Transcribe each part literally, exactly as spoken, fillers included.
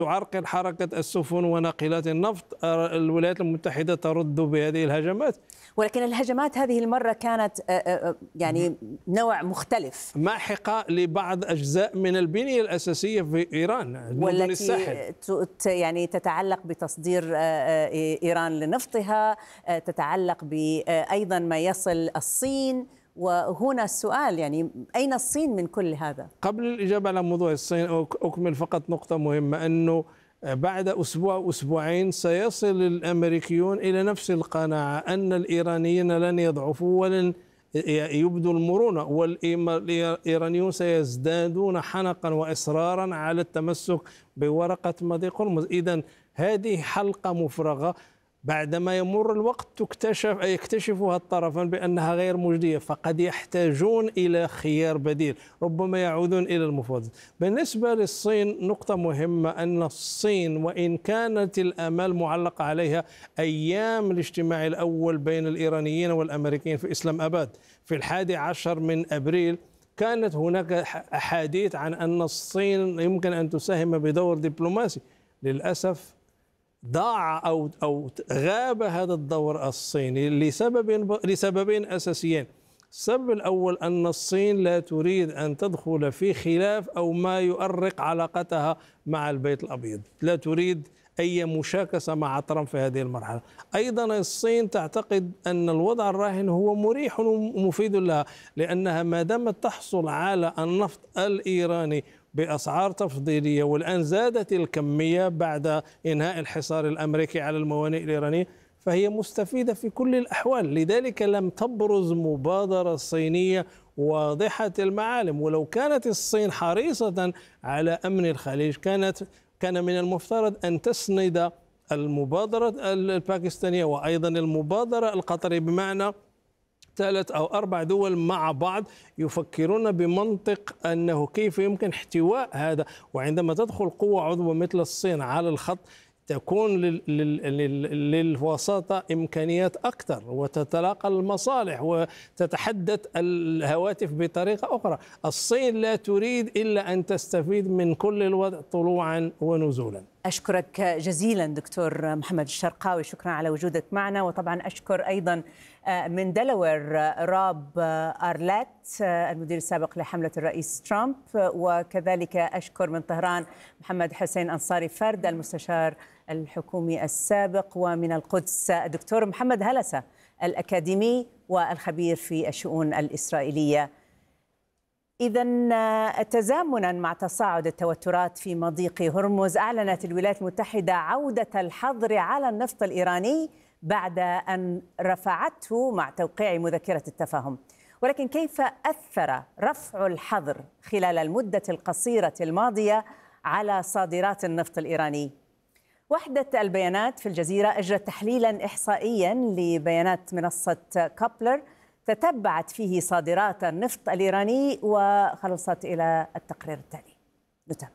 تعرقل حركة السفن وناقلات النفط. الولايات المتحدة ترد بهذه الهجمات، ولكن الهجمات هذه المرة كانت يعني نوع مختلف، ماحقة لبعض أجزاء من البنية الأساسية في إيران، مدن الساحل، يعني تتعلق بتصدير إيران لنفطها، تتعلق بأيضا ما يصل الصين. وهنا السؤال، يعني أين الصين من كل هذا؟ قبل الإجابة على موضوع الصين أكمل فقط نقطة مهمة، أنه بعد أسبوع أسبوعين سيصل الأمريكيون إلى نفس القناعة أن الإيرانيين لن يضعفوا ولن يبدوا المرونة، والإيرانيون سيزدادون حنقا وإصرارا على التمسك بورقة مضيق هرمز. إذن هذه حلقة مفرغة، بعدما يمر الوقت تكتشف يكتشفها الطرفان بأنها غير مجدية، فقد يحتاجون إلى خيار بديل، ربما يعودون إلى المفاوضات. بالنسبة للصين نقطة مهمة، أن الصين وإن كانت الآمال معلقة عليها، أيام الاجتماع الأول بين الإيرانيين والأمريكيين في إسلام أباد في الحادي عشر من أبريل، كانت هناك أحاديث عن أن الصين يمكن أن تساهم بدور دبلوماسي. للأسف ضاع أو أو غاب هذا الدور الصيني لسبب لسببين أساسيين. السبب الأول أن الصين لا تريد أن تدخل في خلاف أو ما يؤرق علاقتها مع البيت الأبيض، لا تريد أي مشاكسة مع ترامب في هذه المرحلة. أيضا الصين تعتقد أن الوضع الراهن هو مريح ومفيد لها، لأنها ما دامت تحصل على النفط الإيراني بأسعار تفضيلية، والآن زادت الكمية بعد إنهاء الحصار الأمريكي على الموانئ الإيرانية، فهي مستفيدة في كل الأحوال. لذلك لم تبرز مبادرة صينية واضحة المعالم، ولو كانت الصين حريصة على أمن الخليج كانت كان من المفترض أن تسند المبادرة الباكستانية وأيضا المبادرة القطرية، بمعنى ثلاث أو أربع دول مع بعض يفكرون بمنطق أنه كيف يمكن احتواء هذا. وعندما تدخل قوة عضوة مثل الصين على الخط تكون للوساطة إمكانيات أكثر، وتتلاقى المصالح وتتحدث الهواتف بطريقة أخرى. الصين لا تريد إلا أن تستفيد من كل الوضع طلوعا ونزولا. أشكرك جزيلا دكتور محمد الشرقاوي، شكرا على وجودك معنا. وطبعا أشكر أيضا من دلوير راب أرلات المدير السابق لحملة الرئيس ترامب، وكذلك أشكر من طهران محمد حسين أنصاري فرد المستشار الحكومي السابق، ومن القدس الدكتور محمد هلسة الأكاديمي والخبير في الشؤون الإسرائيلية. إذن تزامنا مع تصاعد التوترات في مضيق هرمز، أعلنت الولايات المتحدة عودة الحظر على النفط الإيراني بعد أن رفعته مع توقيع مذكرة التفاهم. ولكن كيف أثر رفع الحظر خلال المدة القصيرة الماضية على صادرات النفط الإيراني؟ وحدة البيانات في الجزيرة أجرت تحليلا إحصائيا لبيانات منصة كابلر تتبعت فيه صادرات النفط الإيراني وخلصت إلى التقرير التالي. نتابع.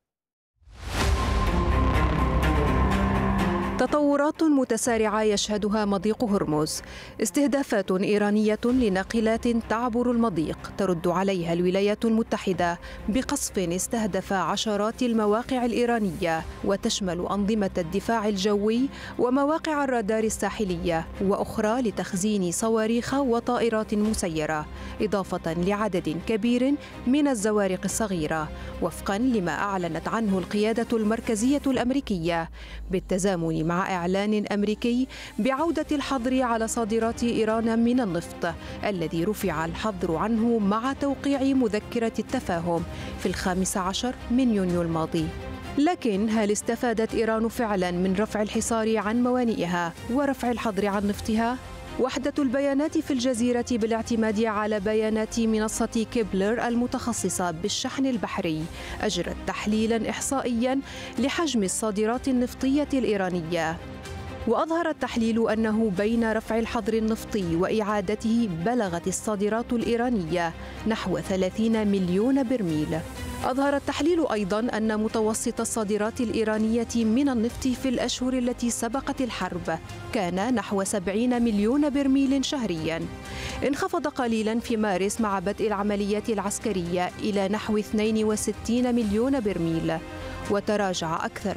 تطورات متسارعة يشهدها مضيق هرمز، استهدافات إيرانية لناقلات تعبر المضيق ترد عليها الولايات المتحدة بقصف استهدف عشرات المواقع الإيرانية وتشمل أنظمة الدفاع الجوي ومواقع الرادار الساحلية وأخرى لتخزين صواريخ وطائرات مسيرة، إضافة لعدد كبير من الزوارق الصغيرة، وفقا لما أعلنت عنه القيادة المركزية الأمريكية، بالتزامن مع إعلان أمريكي بعودة الحظر على صادرات إيران من النفط الذي رفع الحظر عنه مع توقيع مذكرة التفاهم في الخامس عشر من يونيو الماضي. لكن هل استفادت إيران فعلا من رفع الحصار عن موانئها ورفع الحظر عن نفطها؟ وحدة البيانات في الجزيرة بالاعتماد على بيانات منصة كيبلر المتخصصة بالشحن البحري أجرت تحليلا إحصائيا لحجم الصادرات النفطية الإيرانية، وأظهر التحليل أنه بين رفع الحظر النفطي وإعادته بلغت الصادرات الإيرانية نحو ثلاثين مليون برميل. أظهر التحليل أيضاً أن متوسط الصادرات الإيرانية من النفط في الأشهر التي سبقت الحرب كان نحو سبعين مليون برميل شهرياً، انخفض قليلاً في مارس مع بدء العمليات العسكرية إلى نحو اثنين وستين مليون برميل، وتراجع أكثر